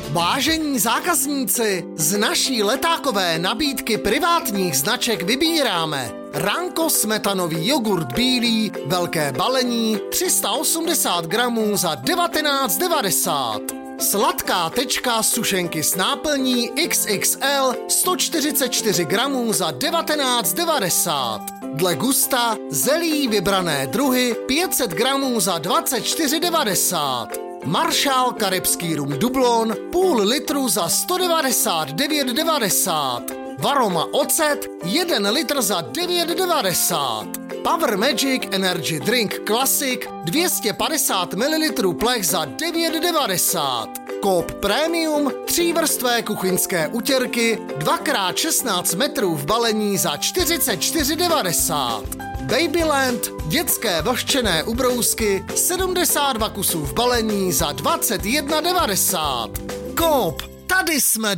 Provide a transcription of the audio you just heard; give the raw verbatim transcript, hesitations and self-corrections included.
Vážení zákazníci, z naší letákové nabídky privátních značek vybíráme Ranko smetanový jogurt bílý, velké balení, tři sta osmdesát gramů za devatenáct devadesát. Sladká tečka sušenky s náplní X X L sto čtyřicet čtyři gramů za devatenáct devadesát. Dle gusta zelí vybrané druhy pět set gramů za dvacet čtyři devadesát. Maršál karibský rum Dublon půl litru za sto devadesát devět devadesát. Varoma ocet jeden litr za devět devadesát. Power Magic Energy Drink Classic dvě stě padesát mililitrů plech za devět devadesát. Coop Premium třívrstvé kuchyňské utěrky dva krát šestnáct metrů v balení za čtyřicet čtyři devadesát. Babyland dětské vlhčené ubrousky sedmdesát dva kusů v balení za dvacet jedna devadesát. Coop, tady jsme